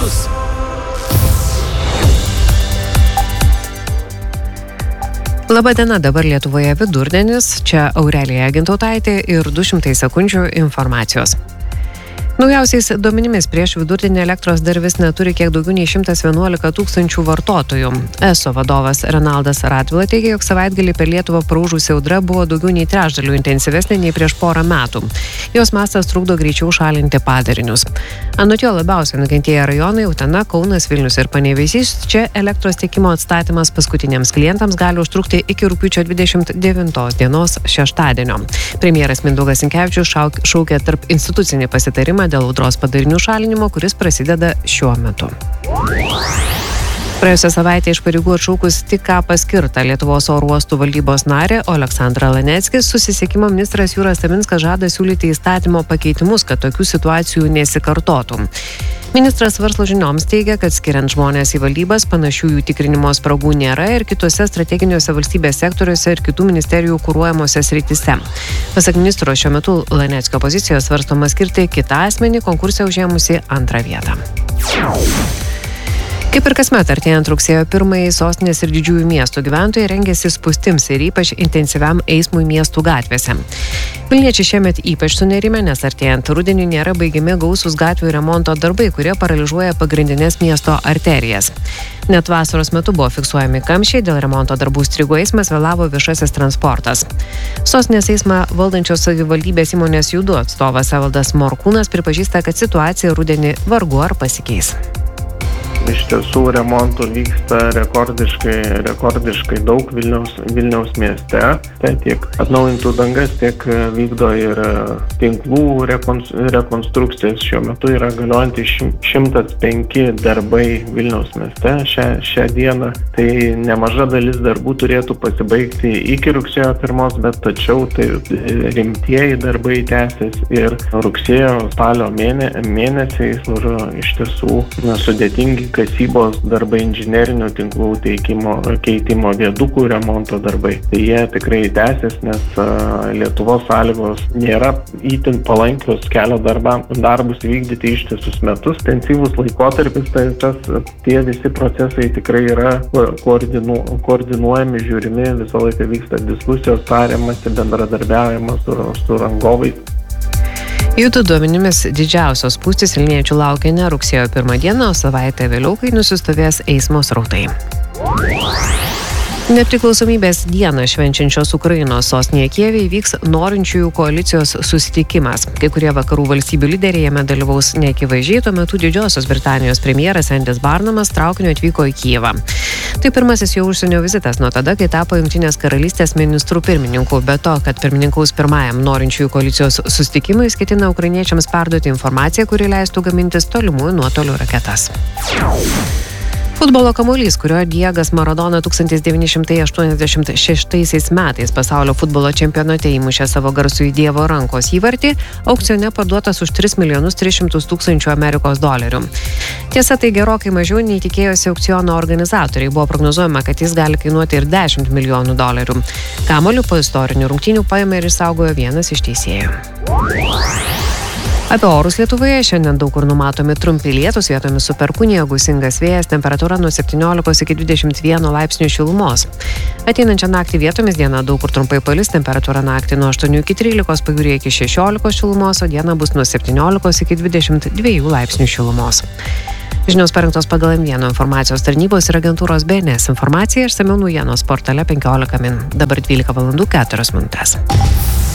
Plius. Labadiena, dabar Lietuvoje vidurdienis, čia Aurelija Gintautaitė ir 200 sekundžių informacijos. Naujausiais duomenimis prieš vidurdienį elektros dar vis neturi kiek daugiau nei 111 tūkstančių vartotojų. ESO vadovas Renaldas Radvila teigia, jog savaitgalį per Lietuvą praūžusi audra buvo daugiau nei trečdaliu intensyvesnė nei prieš porą metų. Jos mastas trukdo greičiau šalinti padarinius. Anot jo labiausiai nukentėję rajonai Utena, Kaunas, Vilnius ir Panevėžys, čia elektros tiekimo atstatymas paskutiniams klientams gali užtrukti iki rugpjūčio 29 dienos šeštadienio. Premjeras Mindaugas Sinkevičius šaukia tarp institucinį pasitarimą dėl audros padarinių šalinimo, kuris prasideda šiuo metu. Praėjusią savaitę iš pareigų atšaukus tik ką paskirtą Lietuvos oro uostų valdybos narę Oleksandrą Laneckis, susisiekimo ministras Jūras Taminskas žada siūlyti įstatymo pakeitimus, kad tokių situacijų nesikartotų. Ministras Verslo žinioms teigia, kad skiriant žmonės į valdybas panašių jų tikrinimo spragų nėra ir kitose strateginiuose valstybės sektoriuose ir kitų ministerijų kuruojamose srityse. Pasak ministro, šiuo metu Laneckio pozicijos svarstoma skirti kitą asmenį konkurse užėmusi antrą vietą. Kaip ir kasmet artėjant rugsėjo 1, sostinės ir didžiųjų miestų gyventojai rengiasi spūstims ir ypač intensyviam eismui miestų gatvėse. Vilniečiai šiemet ypač sunerimę, nes artėjant rudeniui nėra baigiami gausūs gatvių remonto darbai, kurie paralyžuoja pagrindinės miesto arterijas. Net vasaros metu buvo fiksuojami kamščiai, dėl remonto darbų strigo eismas, vėlavo viešasis transportas. Sostinės eismą valdančios savivaldybės įmonės Judu atstovas Evaldas Morkūnas pripažįsta, kad situacija rudenį vargu ar pasikeis. Iš tiesų remontų vyksta rekordiškai daug Vilniaus mieste. Tai tiek atnaujintų dangas, tiek vykdo ir tinklų rekonstrukcijas. Šiuo metu yra galiojantys 105 darbai Vilniaus mieste šią dieną. Tai nemaža dalis darbų turėtų pasibaigti iki rugsėjo 1, bet tačiau tai rimtieji darbai tęsis ir rugsėjo spalio mėnesiais, kur iš tiesų sudėtingi kasybos darbai, inžinerinių tinklų keitimo, viadukų remonto darbai. Tai jie tikrai tęsis, nes Lietuvos sąlygos nėra itin palankios kelio darbus vykdyti ištisus metus. Intensyvus laikotarpis, tai tie visi procesai tikrai yra koordinuojami, žiūrimi, visą laiką vyksta diskusijos, tariamasi, bendradarbiavimas su rangovais. Judu duomenimis didžiausios spūstys vilniečių laukia ne rugsėjo 1 dieną, o savaitę vėliau, kai nusistovės eismo srautai. Nepriklausomybės dieną švenčiančios Ukrainos sostinėje Kijeve įvyks norinčiųjų koalicijos susitikimas. Kai kurie vakarų valstybių lyderiai jame dalyvaus neakivaizdžiai, tuo metu Didžiosios Britanijos premjeras Andis Barnamas traukiniu atvyko į Kijevą. Tai pirmasis jo užsienio vizitas nuo tada, kai tapo Jungtinės karalystės ministrų pirmininku. Be to, kad pirmininkaus pirmajam norinčiųjų koalicijos susitikimui jis ketina ukrainiečiams perduoti informaciją, kuri leistų gamintis tolimųjų nuotolių raketas. Futbolo kamuolys, kurio Diegas Maradona 1986 metais pasaulio futbolo čempionate įmušė savo garsųjį Dievo rankos įvartį, aukcione parduotas už $3,300,000 Amerikos dolerių. Tiesa, tai gerokai mažiau nei tikėjosi aukciono organizatoriai. Buvo prognozuojama, kad jis gali kainuoti ir $10 milijonų. Kamuolį po istorinių rungtynių paėmė ir išsaugojo vienas iš teisėjų. Apie orus Lietuvoje šiandien daug kur numatomi trumpi lietūs, vietomis su perkūnija, gūsingas vėjas, temperatūra nuo 17 iki 21 laipsnių šilumos. Ateinančią naktį vietomis dieną daug kur trumpai palis, temperatūra naktį nuo 8 iki 13, pajūryje iki 16 šilumos, o dieną bus nuo 17 iki 22 laipsnių šilumos. Žinios parengtos pagal M1 informacijos tarnybos ir agentūros BNS informaciją išsamiau naujienos portale 15 min. Dabar 12:04 min.